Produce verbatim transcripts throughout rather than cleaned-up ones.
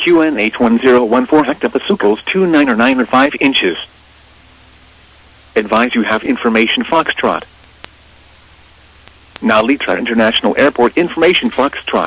Q N H one zero one four hectopascals two nine or nine or five inches. Advise you have information Foxtrot. Now Litra International Airport information Foxtrot.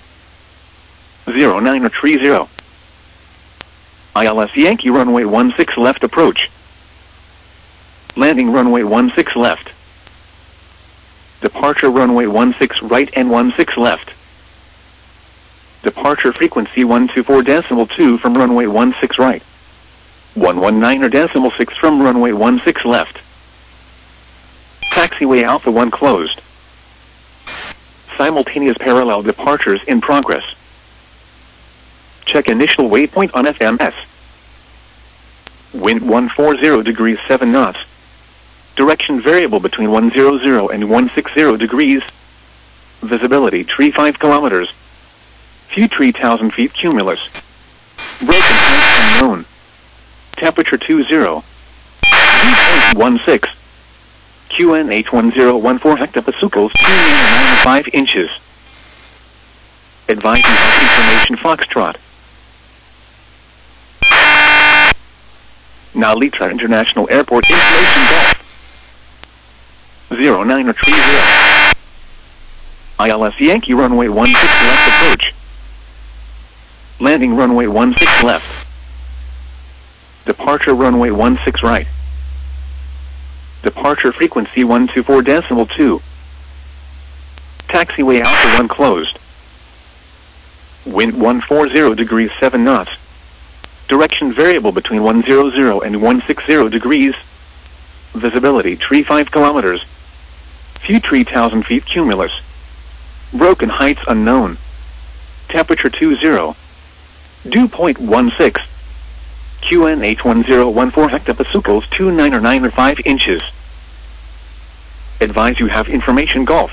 zero nine or three zero. I L S Yankee runway one six left approach. Landing runway one six left. Departure runway one six right and one six left. Departure frequency one two four decimal two from runway one six right. one one nine or decimal six from runway one six left. Taxiway Alpha one closed. Simultaneous parallel departures in progress. Check initial waypoint on F M S. Wind one forty degrees seven knots. Direction variable between one hundred and one sixty degrees. Visibility three five kilometers. Few three thousand feet cumulus. Broken height unknown. Temperature two zero. Dew point one six. Q N H one zero one four hectopascals two nine five inches. Advise you have information Foxtrot. Now Litra International Airport information Golf. zero nine or three zero. I L S Yankee runway one six left approach. Landing runway one six left. Departure runway one six right. Departure frequency one two four decimal two. Taxiway Alpha one closed. Wind one forty degrees seven knots. Direction variable between one hundred and one sixty degrees. Visibility three five kilometers. Few three thousand feet cumulus. Broken heights unknown. Temperature two zero. Dew point one six. Q N H one zero one four hectopascals two nine or nine or five inches. Advise you have information Golf.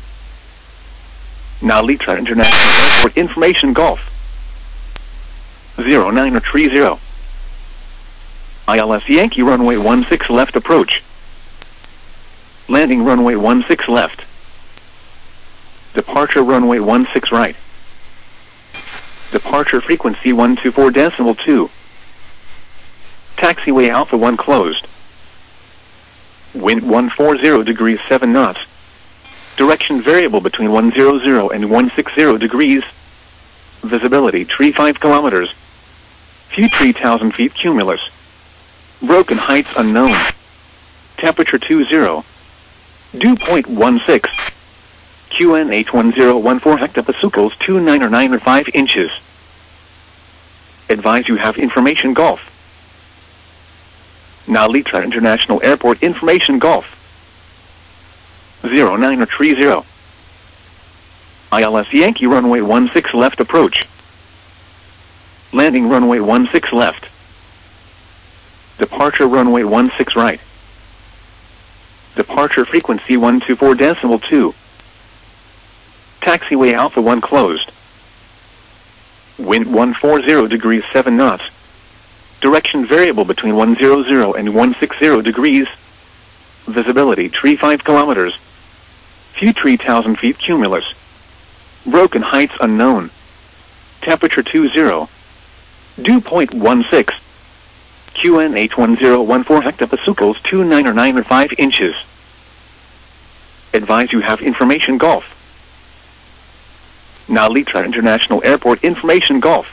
Now Litra International Airport information Golf. zero nine or three zero. I L S Yankee runway one six left approach. Landing runway one six left. Departure runway one six right. Departure frequency one two four decimal two. Taxiway Alpha one closed. Wind one forty degrees seven knots. Direction variable between one hundred and one sixty degrees. Visibility three five kilometers. Few three thousand feet cumulus. Broken heights unknown. Temperature two zero. Dew point one six. Q N H one zero one four hectopascals two nine or nine or five inches. Advise you have information Golf. Now Litra International Airport information Golf. zero nine or three zero. I L S Yankee runway one six left approach. Landing runway one six left. Departure runway one six right. Departure frequency one two four decimal two. Taxiway Alpha one closed. Wind one forty degrees seven knots. Direction variable between one hundred and one sixty degrees. Visibility three five kilometers. Few three thousand feet cumulus. Broken heights unknown. Temperature two zero. Dew point one six. Q N H one zero one four hectopascals two nine or nine or five inches. Advise you have information Golf. Now Litra International Airport information Golf.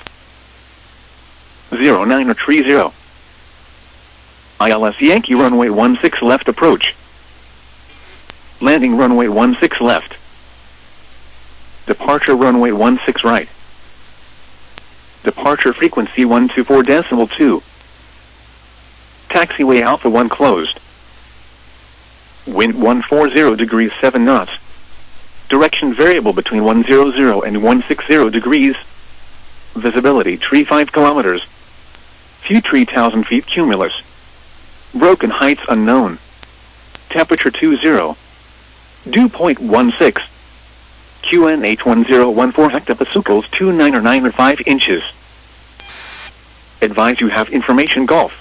zero nine or three zero. I L S Yankee runway one six left approach. Landing runway one six left. Departure runway one six right. Departure frequency one two four decimal two. Taxiway Alpha one closed. Wind one forty degrees seven knots. Direction variable between one hundred and one sixty degrees. Visibility three five kilometers. Few three thousand feet cumulus. Broken heights unknown. Temperature two zero. Dew point one six. Q N H one zero one four hectopascals two nine or nine or five inches. Advise you have information Golf.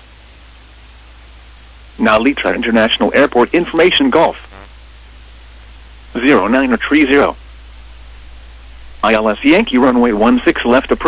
Now Litra International Airport information Golf. zero nine or three zero. I L S Yankee runway one six left approach.